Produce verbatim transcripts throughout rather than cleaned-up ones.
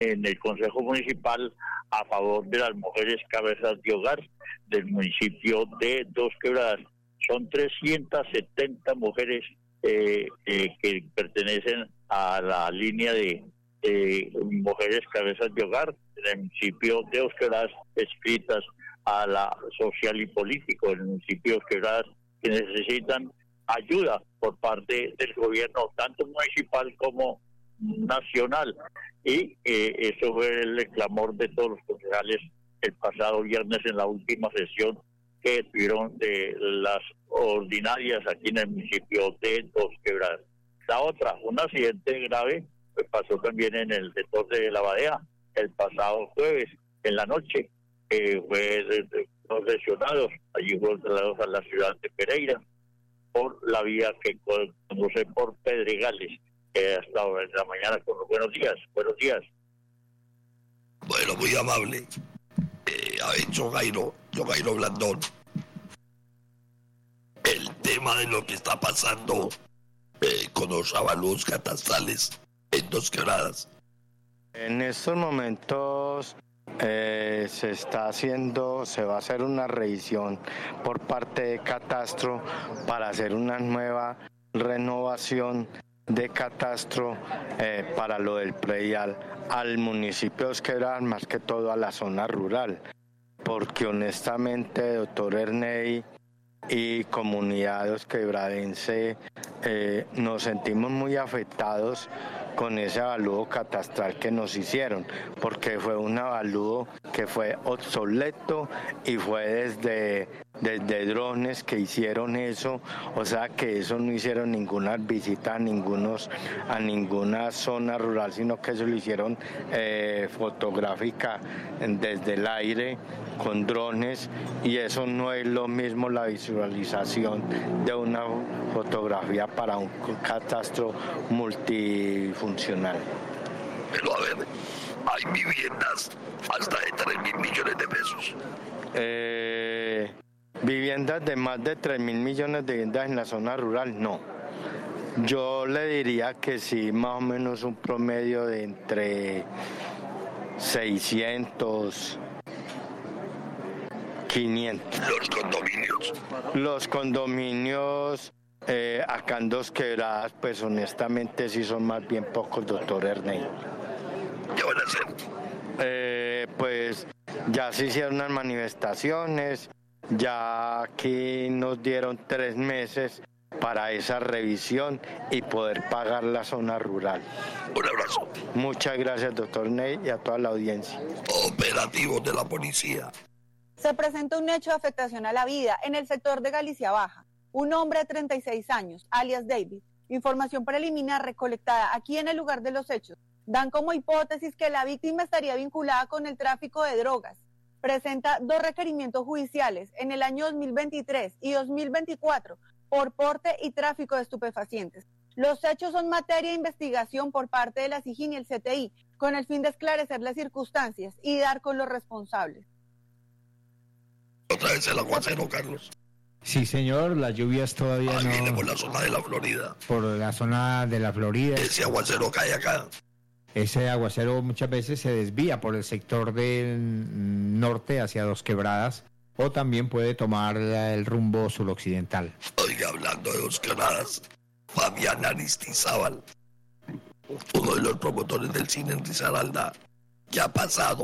en el Consejo Municipal a favor de las mujeres cabezas de hogar del municipio de Dos Quebradas. Son trescientas setenta mujeres eh, eh, que pertenecen a la línea de eh, mujeres cabezas de hogar del municipio de Dos Quebradas, escritas a la social y político del municipio de Dos Quebradas, que necesitan ayuda por parte del gobierno, tanto municipal como nacional. Y eh, eso fue el clamor de todos los concejales el pasado viernes en la última sesión que tuvieron de las ordinarias aquí en el municipio de Dos Quebradas. La otra, un accidente grave, pues pasó también en el sector de La Badea el pasado jueves en la noche. Eh, fue de, de, los lesionados, allí fueron trasladados a la ciudad de Pereira por la vía que conoce por Pedregales. Eh, hasta en la mañana con los buenos días. Buenos días. Bueno, muy amable. Eh, ha hecho Jairo, yo Jairo Blandón, el tema de lo que está pasando eh, con los avalúos catastrales en Dos Quebradas. En estos momentos eh, se está haciendo, se va a hacer una revisión por parte de Catastro para hacer una nueva renovación de catastro eh, para lo del predial al municipio de Dos Quebradas, más que todo a la zona rural, porque honestamente, doctor Ernei y comunidad dosquebradense, eh, nos sentimos muy afectados con ese avalúo catastral que nos hicieron, porque fue un avalúo que fue obsoleto y fue desde, desde drones que hicieron eso, o sea que eso no hicieron ninguna visita a, ningunos, a ninguna zona rural, sino que eso lo hicieron eh, fotográfica desde el aire con drones, y eso no es lo mismo la visualización de una fotografía para un catastro multifuncional. Pero a ver, hay viviendas hasta de tres mil millones de pesos. Eh, viviendas de más de tres mil millones de viviendas en la zona rural, no. Yo le diría que sí, más o menos un promedio de entre seiscientos, quinientos. Los condominios. Los condominios eh, acá en Dos Quebradas, pues honestamente sí son más bien pocos, doctor Ernei. ¿Qué van a hacer? Eh, pues ya se hicieron unas manifestaciones, ya aquí nos dieron tres meses para esa revisión y poder pagar la zona rural. Un abrazo. Muchas gracias, doctor Ney, y a toda la audiencia. Operativos de la policía. Se presenta un hecho de afectación a la vida en el sector de Galicia Baja. Un hombre de treinta y seis años, alias David, información preliminar recolectada aquí en el lugar de los hechos, dan como hipótesis que la víctima estaría vinculada con el tráfico de drogas. Presenta dos requerimientos judiciales en el año dos mil veintitrés y dos mil veinticuatro por porte y tráfico de estupefacientes. Los hechos son materia de investigación por parte de la SIJIN y el C T I, con el fin de esclarecer las circunstancias y dar con los responsables. Otra vez el aguacero, Carlos. Sí, señor, las lluvias todavía Ahí no... viene por la zona de la Florida. Por la zona de la Florida. Ese aguacero cae acá. Ese aguacero muchas veces se desvía por el sector del norte hacia Dos Quebradas, o también puede tomar el rumbo suroccidental. Oiga, hablando de Dos Quebradas, Fabián Aristizábal, uno de los promotores del cine en Risaralda. ¿Qué ha pasado?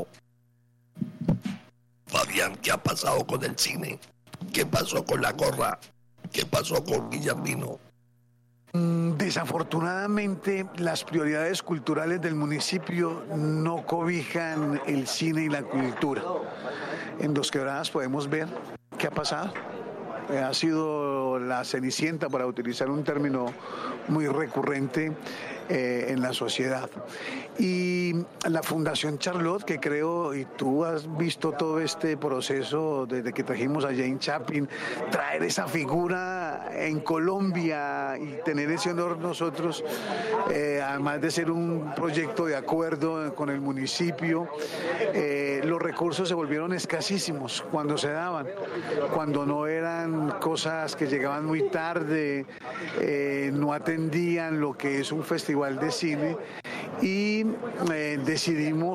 Fabián, ¿qué ha pasado con el cine? ¿Qué pasó con La Gorra? ¿Qué pasó con Guillermino? Desafortunadamente, las prioridades culturales del municipio no cobijan el cine y la cultura. En Dos Quebradas podemos ver qué ha pasado. Eh, ha sido la cenicienta, para utilizar un término muy recurrente eh, en la sociedad. Y la Fundación Charlotte, que creo, y tú has visto todo este proceso desde que trajimos a Jane Chaplin, traer esa figura en Colombia y tener ese honor nosotros, eh, además de ser un proyecto de acuerdo con el municipio, eh, los recursos se volvieron escasísimos cuando se daban, cuando no eran cosas que llegaban muy tarde, eh, no atendían lo que es un festival de cine, y eh, decidimos